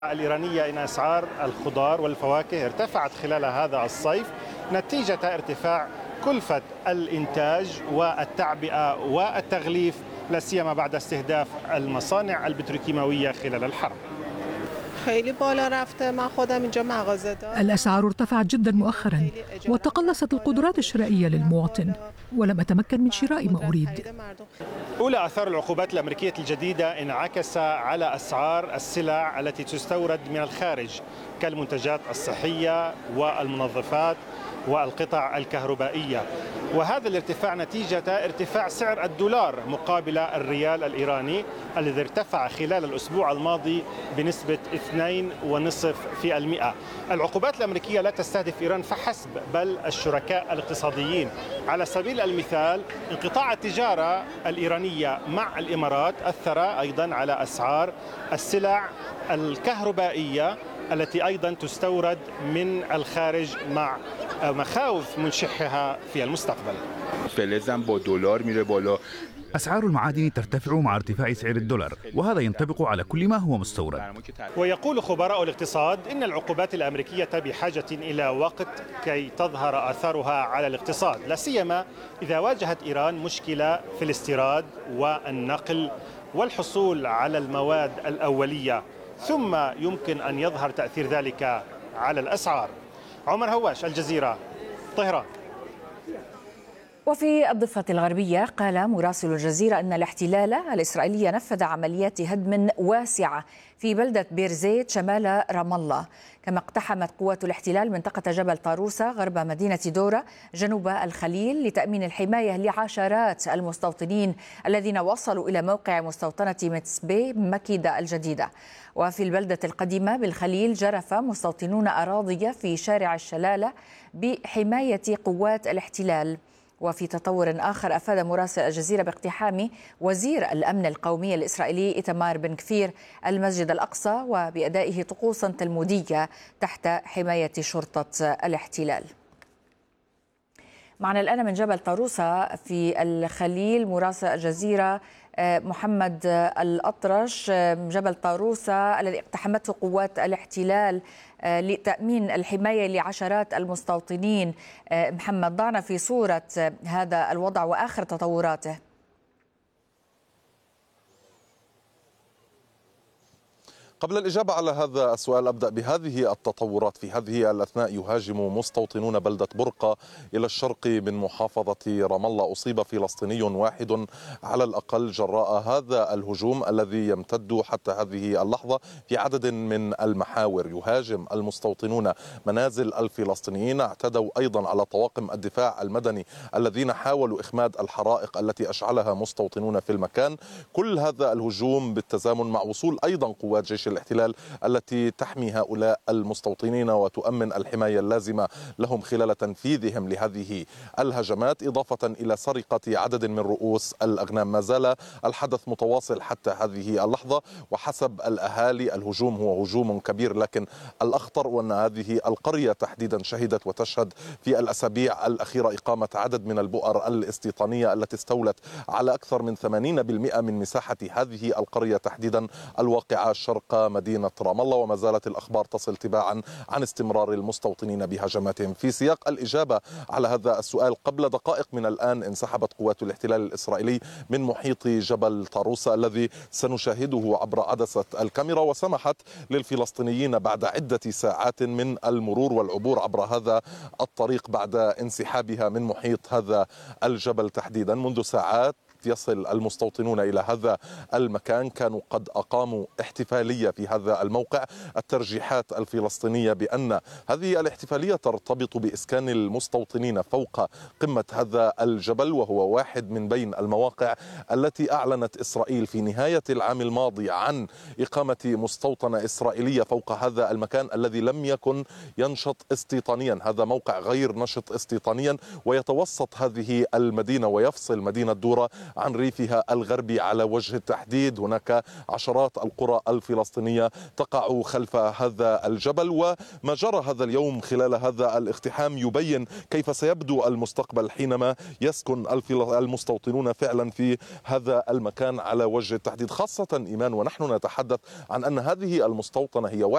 الإيرانية إن أسعار الخضار والفواكه ارتفعت خلال هذا الصيف نتيجة ارتفاع كلفة الإنتاج والتعبئة والتغليف، لا سيما بعد استهداف المصانع البتروكيماوية خلال الحرب. الأسعار ارتفعت جدا مؤخرا وتقلصت القدرات الشرائية للمواطن ولم أتمكن من شراء ما أريد. أولى آثار العقوبات الأمريكية الجديدة انعكس على أسعار السلع التي تستورد من الخارج كالمنتجات الصحية والمنظفات والقطع الكهربائية، وهذا الارتفاع نتيجة ارتفاع سعر الدولار مقابل الريال الإيراني الذي ارتفع خلال الأسبوع الماضي بنسبة 2.5%. العقوبات الأمريكية لا تستهدف إيران فحسب بل الشركاء الاقتصاديين. على سبيل المثال انقطاع التجارة الإيرانية مع الإمارات أثر أيضا على أسعار السلع الكهربائية التي أيضا تستورد من الخارج مع مخاوف من شحها في المستقبل. أسعار المعادن ترتفع مع ارتفاع سعر الدولار، وهذا ينطبق على كل ما هو مستورد. ويقول خبراء الاقتصاد إن العقوبات الأمريكية بحاجة إلى وقت كي تظهر آثارها على الاقتصاد، لا سيما إذا واجهت إيران مشكلة في الاستيراد والنقل والحصول على المواد الأولية، ثم يمكن أن يظهر تأثير ذلك على الأسعار. عمر هواش، الجزيرة، طهران. وفي الضفة الغربية قال مراسل الجزيرة أن الاحتلال الإسرائيلي نفذ عمليات هدم واسعة في بلدة بيرزيت شمال رام الله، كما اقتحمت قوات الاحتلال منطقة جبل طاروسة غرب مدينة دورة جنوب الخليل لتأمين الحماية لعشرات المستوطنين الذين وصلوا إلى موقع مستوطنة متسبي مكيدة الجديدة. وفي البلدة القديمة بالخليل جرف مستوطنون أراضي في شارع الشلالة بحماية قوات الاحتلال. وفي تطور آخر أفاد مراسل الجزيرة باقتحام وزير الأمن القومي الإسرائيلي إيتمار بن كفير المسجد الأقصى وبأدائه طقوسا تلمودية تحت حماية شرطة الاحتلال. معنا الآن من جبل طاروسة في الخليل مراسل الجزيرة محمد الأطرش. جبل طاروسة الذي اقتحمته قوات الاحتلال لتأمين الحماية لعشرات المستوطنين. محمد، ضعنا في صورة هذا الوضع وآخر تطوراته. قبل الإجابة على هذا السؤال أبدأ بهذه التطورات. في هذه الأثناء يهاجم مستوطنون بلدة برقة إلى الشرق من محافظة رام الله أصيب فلسطيني واحد على الأقل جراء هذا الهجوم الذي يمتد حتى هذه اللحظة في عدد من المحاور. يهاجم المستوطنون منازل الفلسطينيين، اعتدوا أيضا على طواقم الدفاع المدني الذين حاولوا إخماد الحرائق التي أشعلها مستوطنون في المكان. كل هذا الهجوم بالتزامن مع وصول أيضا قوات جيش الاحتلال التي تحمي هؤلاء المستوطنين وتؤمن الحماية اللازمة لهم خلال تنفيذهم لهذه الهجمات، إضافة إلى سرقة عدد من رؤوس الأغنام. ما زال الحدث متواصل حتى هذه اللحظة، وحسب الأهالي الهجوم هو هجوم كبير، لكن الأخطر وأن هذه القرية تحديدا شهدت وتشهد في الأسابيع الأخيرة إقامة عدد من البؤر الاستيطانية التي استولت على أكثر من 80% من مساحة هذه القرية تحديدا الواقعة شرق مدينة رام الله. وما زالت الأخبار تصل تباعا عن استمرار المستوطنين بهجماتهم. في سياق الإجابة على هذا السؤال، قبل دقائق من الآن انسحبت قوات الاحتلال الإسرائيلي من محيط جبل طاروسة الذي سنشاهده عبر عدسة الكاميرا، وسمحت للفلسطينيين بعد عدة ساعات من المرور والعبور عبر هذا الطريق بعد انسحابها من محيط هذا الجبل تحديدا. منذ ساعات يصل المستوطنون إلى هذا المكان، كانوا قد أقاموا احتفالية في هذا الموقع. الترجيحات الفلسطينية بأن هذه الاحتفالية ترتبط بإسكان المستوطنين فوق قمة هذا الجبل، وهو واحد من بين المواقع التي أعلنت إسرائيل في نهاية العام الماضي عن إقامة مستوطنة إسرائيلية فوق هذا المكان الذي لم يكن ينشط استيطانيا. هذا موقع غير نشط استيطانيا ويتوسط هذه المدينة ويفصل مدينة دورة عن ريفها الغربي على وجه التحديد. هناك عشرات القرى الفلسطينية تقع خلف هذا الجبل، وما جرى هذا اليوم خلال هذا الاقتحام يبين كيف سيبدو المستقبل حينما يسكن المستوطنون فعلا في هذا المكان على وجه التحديد، خاصة إيمان ونحن نتحدث عن أن هذه المستوطنة هي